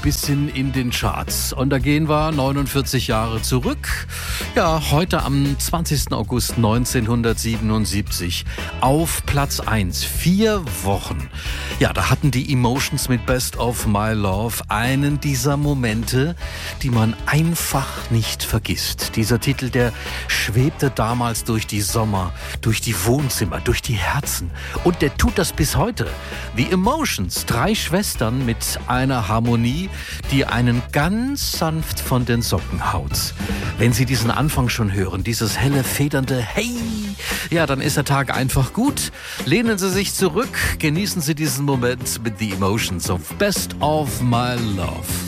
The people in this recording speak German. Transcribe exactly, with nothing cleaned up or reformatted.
bisschen in den Charts. Und da gehen wir neunundvierzig Jahre zurück. Ja, heute am zwanzigsten August neunzehnhundertsiebenundsiebzig auf Platz eins. Vier Wochen. Ja, da hatten die Emotions mit Best of My Love einen dieser Momente, die man einfach nicht vergisst. Dieser Titel, der schwebte damals durch die Sommer, durch die Wohnzimmer, durch die Herzen. Und der tut das bis heute. The Emotions, drei Schwestern mit einer Harmonie, die einen ganz sanft von den Socken haut. Wenn Sie diesen Anfang schon hören, dieses helle, federnde Hey, ja, dann ist der Tag einfach gut. Lehnen Sie sich zurück, genießen Sie diesen Moment mit The Emotions of Best of My Love.